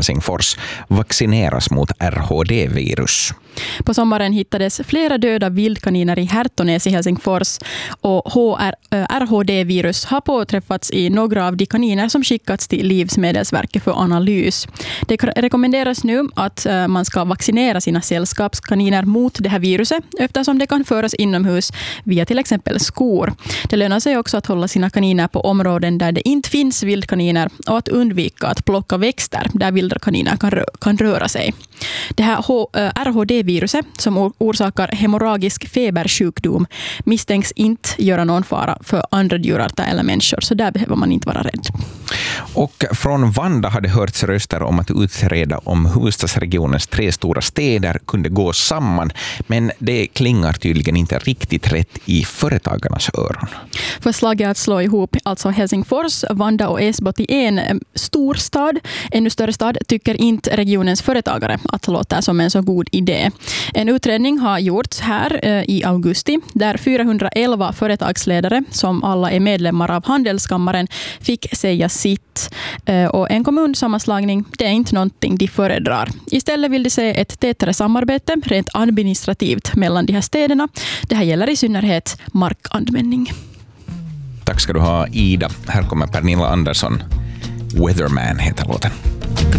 Helsingfors vaccineras mot RHD-virus. På sommaren hittades flera döda vildkaniner i Härtonäs i Helsingfors och RHD-virus har påträffats i några av de kaniner som skickats till Livsmedelsverket för analys. Det rekommenderas nu att man ska vaccinera sina sällskapskaniner mot det här viruset eftersom det kan föras inomhus via till exempel skor. Det lönar sig också att hålla sina kaniner på områden där det inte finns vildkaniner och att undvika att plocka växter där vilda kaniner kan röra sig. Det här RHD-viruset som orsakar hemorragisk febersjukdom misstänks inte göra någon fara för andra djurarter eller människor, så där behöver man inte vara rädd. Och från Vanda hade hörts röster om att utreda om huvudstadsregionens 3 stora städer kunde gå samman, men det klingar tydligen inte riktigt rätt i företagarnas öron. Förslaget att slå ihop alltså Helsingfors, Vanda och Esbo till en stor stad, ännu större stad, tycker inte regionens företagare att det låter som en så god idé. En utredning har gjorts här i augusti där 411 företagsledare som alla är medlemmar av Handelskammaren fick säga sitt. Och en kommunsammanslagning, det är inte någonting de föredrar. Istället vill de se ett tätare samarbete rent administrativt mellan de här städerna. Det här gäller i synnerhet markanvändning. Tack ska du ha, Ida. Här kommer Pernilla Andersson. Weatherman heter låten.